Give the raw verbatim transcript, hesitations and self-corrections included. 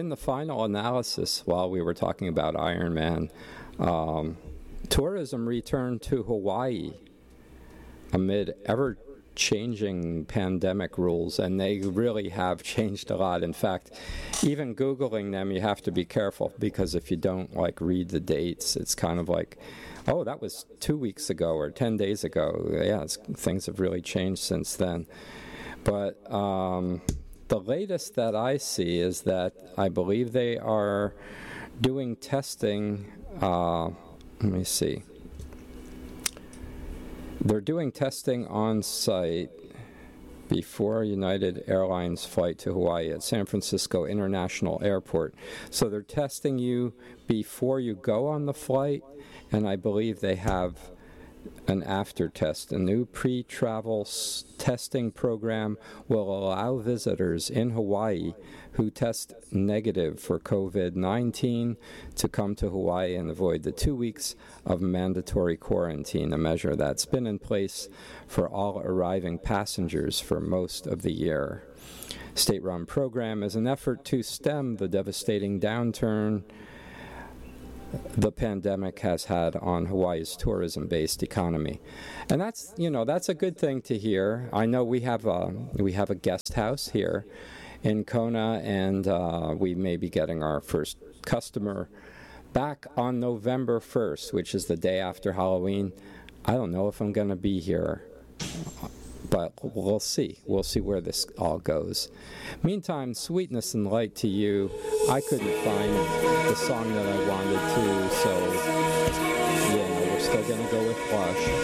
in the final analysis, while we were talking about Ironman, um, tourism returned to Hawaii amid ever-changing pandemic rules, and they really have changed a lot. In fact, even Googling them, you have to be careful, because if you don't like read the dates, it's kind of like, oh, that was two weeks ago or ten days ago. Yeah, it's, things have really changed since then. But um, the latest that I see is that I believe they are doing testing. Uh, let me see. They're doing testing on site before United Airlines flight to Hawaii at San Francisco International Airport. So they're testing you before you go on the flight, and I believe they have an after test. A new pre-travel s- testing program will allow visitors in Hawaii who test negative for COVID nineteen to come to Hawaii and avoid the two weeks of mandatory quarantine, a measure that's been in place for all arriving passengers for most of the year. State-run program is an effort to stem the devastating downturn the pandemic has had on Hawaii's tourism-based economy. And that's, you know, that's a good thing to hear. I know we have a, we have a guest house here in Kona, and uh, we may be getting our first customer back on November first, which is the day after Halloween. I don't know if I'm going to be here, but we'll see. We'll see where this all goes. Meantime, sweetness and light to you. I couldn't find the song that I wanted to, so yeah, we're still going to go with Blush.